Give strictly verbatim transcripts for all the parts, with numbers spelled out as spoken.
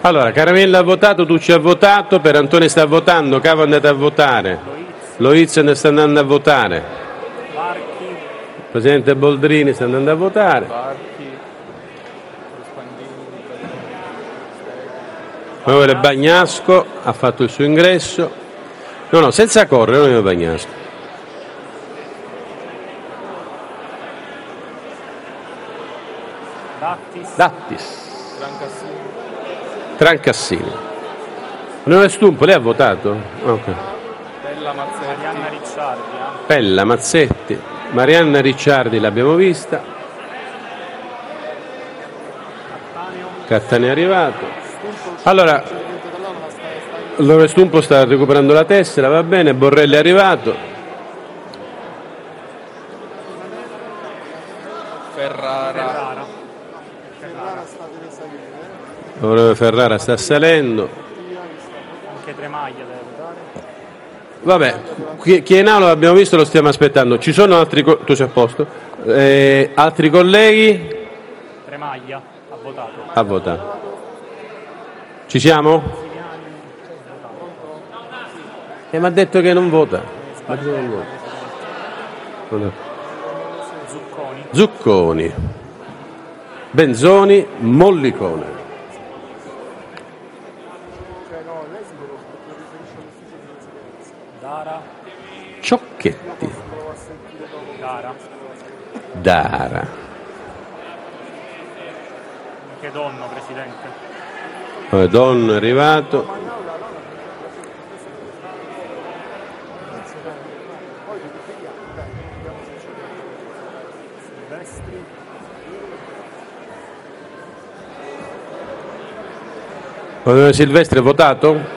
Allora, Caramella ha votato, Tucci ha votato, Perantoni sta votando, Cavo è andato a votare, Loizio sta andando a votare, il Presidente Boldrini sta andando a votare, l'onorevole Bagnasco ha fatto il suo ingresso, no no, senza correre, l'onorevole Bagnasco. Dattis, Dattis. Trancassini. Trancassini. Onorevole Stumpo, lei ha votato? Okay. Pella, Mazzetti. Marianna Ricciardi. Eh. Pella, Mazzetti, Marianna Ricciardi l'abbiamo vista. Cattaneo. Cattaneo è arrivato. Allora, l'onorevole Stumpo sta recuperando la tessera, va bene, Borrelli è arrivato. Ferrara. Ferrara. L'onorevole Ferrara sta salendo. Anche Tremaglia deve votare. Vabbè, chi, chi è in aula l'abbiamo visto, lo stiamo aspettando. Ci sono altri co- tu sei a posto? Eh, altri colleghi? Tremaglia ha votato. Ha votato. Ci siamo? E mi ha detto che non vota. Ma che non vota? Zucconi. Zucconi, Benzoni, Mollicone. Dara. Ciocchetti. Dara. Dara. Anche Donno, Presidente. Poi Donno è arrivato. Silvestri. Onorevole Silvestri ha votato?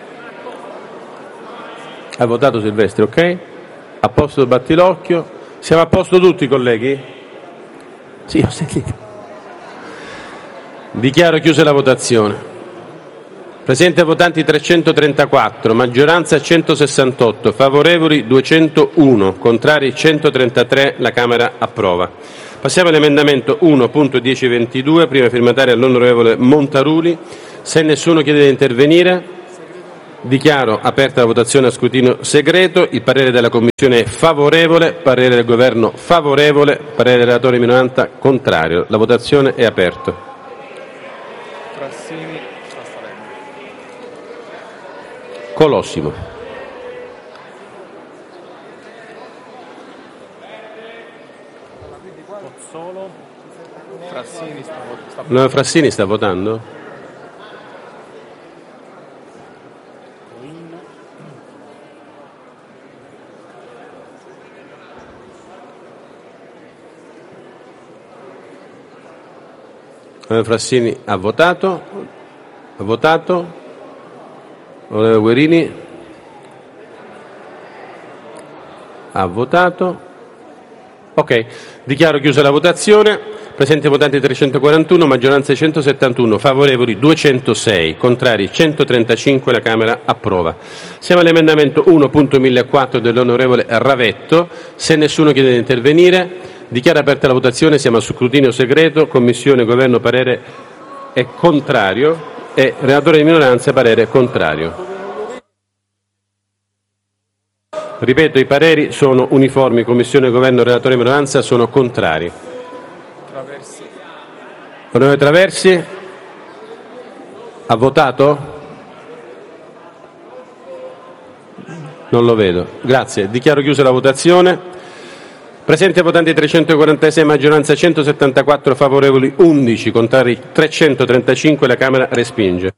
Ha votato Silvestri, ok? A posto Battilocchio. Siamo a posto tutti, colleghi? Sì, ho sentito. Dichiaro chiusa la votazione. Presente votanti trecentotrentaquattro, maggioranza centosessantotto, favorevoli duecentouno, contrari centotrentatré, la Camera approva. Passiamo all'emendamento uno punto dieci ventidue, prima firmataria l'onorevole Montaruli. Se nessuno chiede di intervenire, dichiaro aperta la votazione a scrutinio segreto. Il parere della Commissione è favorevole, parere del Governo favorevole, parere del relatore di minoranza contrario. La votazione è aperta. Frassini. Sta salendo. Colossimo. Pozzolo. Frassini sta votando. No, Frassini sta votando? Frassini ha votato, ha votato, onorevole Guerini ha votato, ok, dichiaro chiusa la votazione, presente votanti trecentoquarantuno, maggioranza centosettantuno, favorevoli duecentosei, contrari centotrentacinque, la Camera approva. Siamo all'emendamento uno punto millequattro dell'onorevole Ravetto, se nessuno chiede di intervenire, dichiaro aperta la votazione, siamo a scrutinio segreto, Commissione, Governo, parere è contrario e relatore di minoranza parere contrario. Ripeto, i pareri sono uniformi, Commissione, Governo, relatore di minoranza sono contrari. Traversi. Onorevole Traversi, ha votato? Non lo vedo. Grazie. Dichiaro chiusa la votazione. Presente votanti trecentoquarantasei, maggioranza centosettantaquattro, favorevoli undici, contrari trecentotrentacinque, la Camera respinge.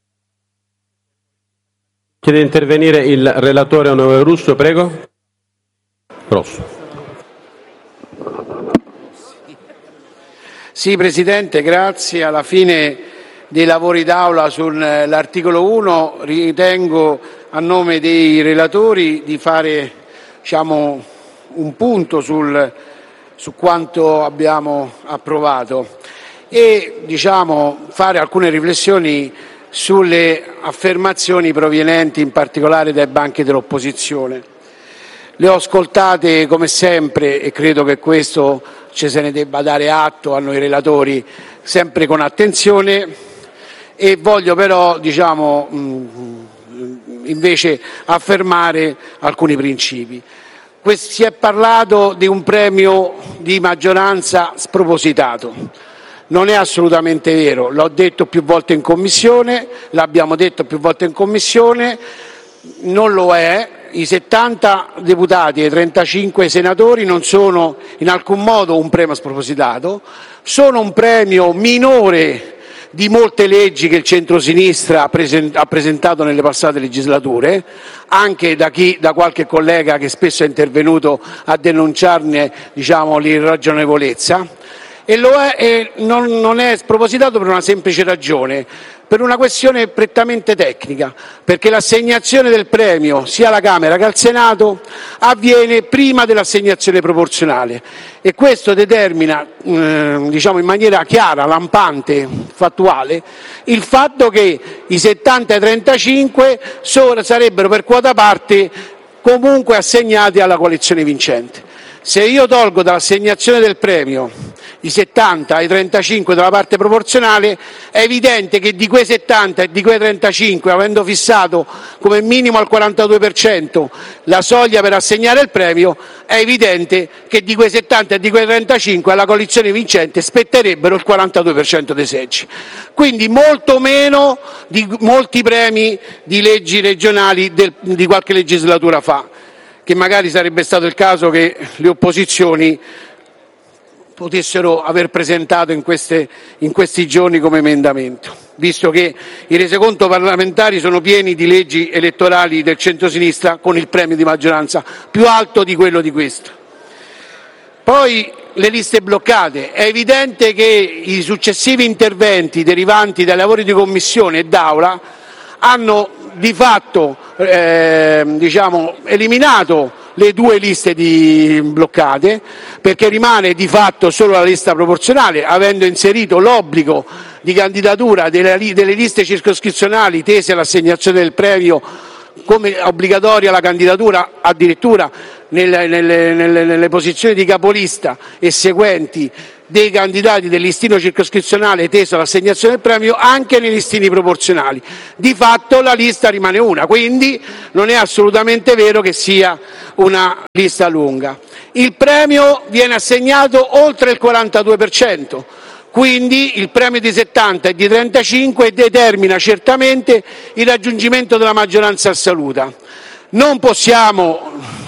Chiede di intervenire il relatore onorevole Russo, prego. Rosso. Sì, Presidente, grazie. Alla fine dei lavori d'Aula sull'articolo uno ritengo, a nome dei relatori, di fare diciamo, un punto sul, su quanto abbiamo approvato e diciamo, fare alcune riflessioni sulle affermazioni provenienti in particolare dai banchi dell'opposizione. Le ho ascoltate come sempre e credo che questo ci se ne debba dare atto a noi relatori sempre con attenzione e voglio però diciamo, invece affermare alcuni principi. Si è parlato di un premio di maggioranza spropositato. Non è assolutamente vero, l'ho detto più volte in Commissione, l'abbiamo detto più volte in Commissione, non lo è. I settanta deputati e i trentacinque senatori non sono in alcun modo un premio spropositato, sono un premio minore di molte leggi che il centrosinistra ha presentato nelle passate legislature, anche da chi, da qualche collega che spesso è intervenuto a denunciarne diciamo, l'irragionevolezza, e, lo è, e non, non è spropositato per una semplice ragione, per una questione prettamente tecnica, perché l'assegnazione del premio sia alla Camera che al Senato avviene prima dell'assegnazione proporzionale e questo determina eh, diciamo in maniera chiara, lampante, fattuale, il fatto che i settanta e i trentacinque so, sarebbero per quota parte comunque assegnati alla coalizione vincente. Se io tolgo dall'assegnazione del premio i settanta e i trentacinque dalla parte proporzionale, è evidente che di quei settanta e di quei trentacinque, avendo fissato come minimo al quarantadue per cento la soglia per assegnare il premio, è evidente che di quei settanta e di quei trentacinque alla coalizione vincente spetterebbero il quarantadue per cento dei seggi. Quindi molto meno di molti premi di leggi regionali del, di qualche legislatura fa, che magari sarebbe stato il caso che le opposizioni potessero aver presentato in, queste, in questi giorni come emendamento, visto che i resoconti parlamentari sono pieni di leggi elettorali del centrosinistra con il premio di maggioranza più alto di quello di questo. Poi le liste bloccate. È evidente che i successivi interventi derivanti dai lavori di Commissione e d'Aula hanno di fatto eh, diciamo, eliminato le due liste di bloccate, perché rimane di fatto solo la lista proporzionale, avendo inserito l'obbligo di candidatura delle, delle liste circoscrizionali tese all'assegnazione del premio come obbligatoria la candidatura addirittura nelle, nelle, nelle, nelle posizioni di capolista e seguenti dei candidati del listino circoscrizionale teso all'assegnazione del premio anche nei listini proporzionali. Di fatto la lista rimane una, quindi non è assolutamente vero che sia una lista lunga. Il premio viene assegnato oltre il quarantadue per cento, quindi il premio di settanta e di trentacinque determina certamente il raggiungimento della maggioranza assoluta. Non possiamo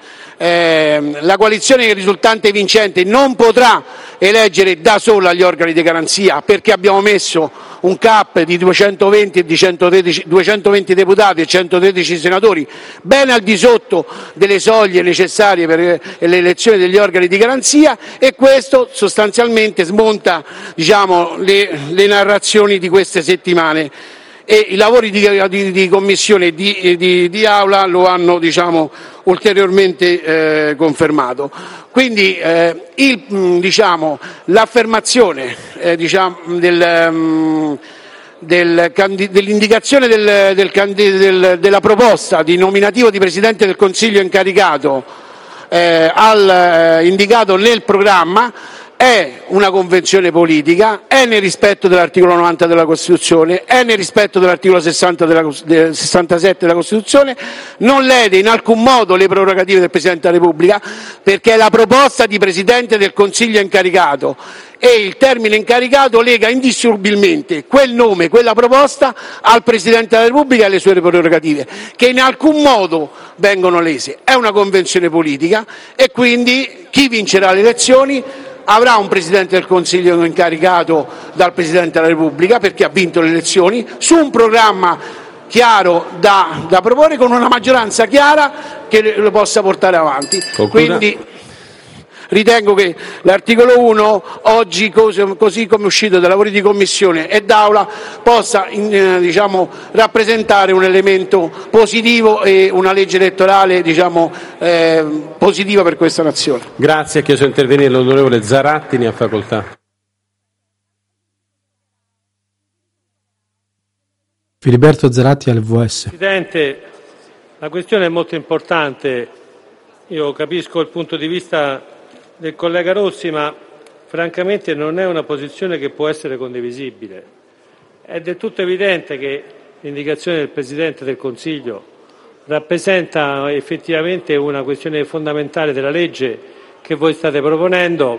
Eh, la coalizione risultante vincente non potrà eleggere da sola gli organi di garanzia, perché abbiamo messo un cap di duecentoventi, e di centotredici, duecentoventi deputati e centotredici senatori, ben al di sotto delle soglie necessarie per l'elezione degli organi di garanzia, e questo sostanzialmente smonta diciamo, le, le narrazioni di queste settimane. E i lavori di, di, di commissione e di, di, di aula lo hanno diciamo, ulteriormente eh, confermato. Quindi eh, il, diciamo, l'affermazione eh, diciamo, del, um, del, dell'indicazione del, del, del, della proposta di nominativo di Presidente del Consiglio incaricato eh, al, eh, indicato nel programma è una convenzione politica, è nel rispetto dell'articolo novanta della Costituzione, è nel rispetto dell'articolo sessanta della, del sessantasette della Costituzione, non lede in alcun modo le prerogative del Presidente della Repubblica, perché è la proposta di Presidente del Consiglio incaricato e il termine incaricato lega indissolubilmente quel nome, quella proposta al Presidente della Repubblica e alle sue prerogative, che in alcun modo vengono lese. È una convenzione politica e quindi chi vincerà le elezioni avrà un Presidente del Consiglio incaricato dal Presidente della Repubblica, perché ha vinto le elezioni, su un programma chiaro da, da proporre, con una maggioranza chiara che lo possa portare avanti. Concluda. Quindi ritengo che l'articolo uno, oggi così, così come uscito dai lavori di Commissione e d'Aula, possa eh, diciamo, rappresentare un elemento positivo e una legge elettorale diciamo, eh, positiva per questa nazione. Grazie, ha chiesto di intervenire l'onorevole Zaratti, ne ha facoltà. Filiberto Zaratti al V S. Presidente, la questione è molto importante. Io capisco il punto di vista del collega Rossi, ma francamente non è una posizione che può essere condivisibile. È del tutto evidente che l'indicazione del Presidente del Consiglio rappresenta effettivamente una questione fondamentale della legge che voi state proponendo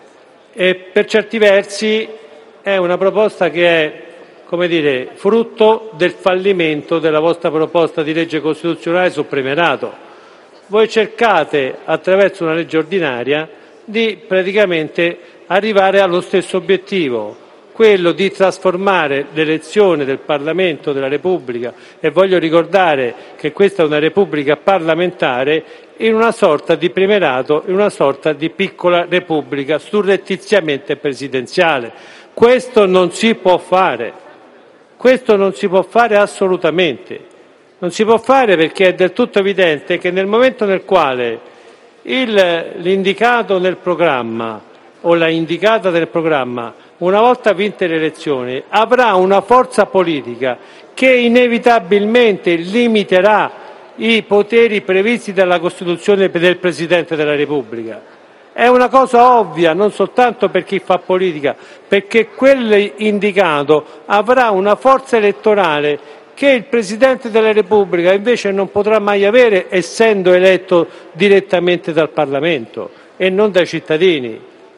e per certi versi è una proposta che è, come dire, frutto del fallimento della vostra proposta di legge costituzionale sul premierato. Voi cercate, attraverso una legge ordinaria, di praticamente arrivare allo stesso obiettivo, quello di trasformare l'elezione del Parlamento della Repubblica, e voglio ricordare che questa è una Repubblica parlamentare, in una sorta di premierato, in una sorta di piccola Repubblica surrettiziamente presidenziale. Questo non si può fare, questo non si può fare assolutamente. Non si può fare perché è del tutto evidente che nel momento nel quale il, l'indicato nel programma o la indicata nel programma, una volta vinte le elezioni, avrà una forza politica che inevitabilmente limiterà i poteri previsti dalla Costituzione del Presidente della Repubblica. È una cosa ovvia, non soltanto per chi fa politica, perché quell'indicato avrà una forza elettorale che il Presidente della Repubblica invece non potrà mai avere, essendo eletto direttamente dal Parlamento e non dai cittadini.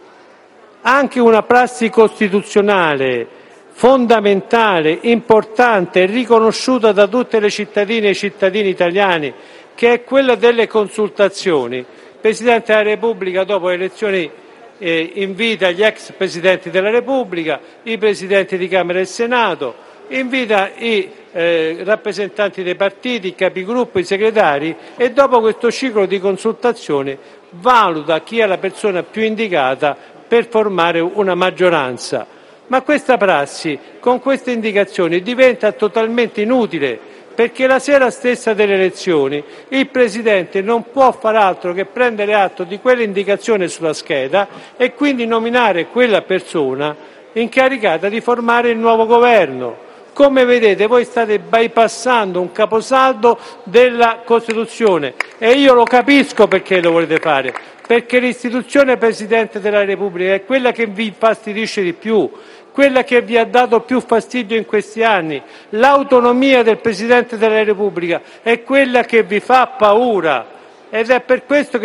Anche una prassi costituzionale fondamentale, importante, riconosciuta da tutte le cittadine e i cittadini italiani, che è quella delle consultazioni. Il Presidente della Repubblica, dopo le elezioni, eh, invita gli ex Presidenti della Repubblica, i Presidenti di Camera e Senato, invita i eh, rappresentanti dei partiti, i capigruppo, i segretari, e dopo questo ciclo di consultazioni valuta chi è la persona più indicata per formare una maggioranza. Ma questa prassi, con queste indicazioni, diventa totalmente inutile, perché la sera stessa delle elezioni il Presidente non può far altro che prendere atto di quell'indicazione sulla scheda e quindi nominare quella persona incaricata di formare il nuovo governo. Come vedete, voi state bypassando un caposaldo della Costituzione e io lo capisco perché lo volete fare, perché l'istituzione Presidente della Repubblica è quella che vi infastidisce di più, quella che vi ha dato più fastidio in questi anni. L'autonomia del Presidente della Repubblica è quella che vi fa paura ed è per questo che